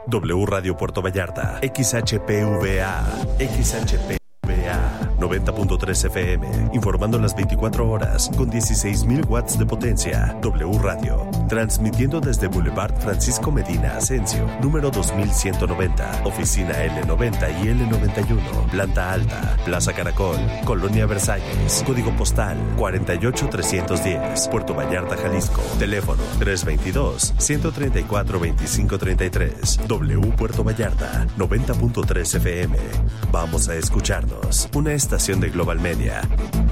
W Radio Puerto Vallarta, XHPVA, 90.3 FM, informando las 24 horas con 16,000 watts de potencia. W Radio, transmitiendo desde Boulevard Francisco Medina Asensio, número 2190, oficina L90 y L91, planta alta, Plaza Caracol, Colonia Versalles, código postal 48310, Puerto Vallarta, Jalisco, teléfono 322-134-2533. W Puerto Vallarta, 90.3 FM. Vamos a escucharnos. Una estación de Global Media.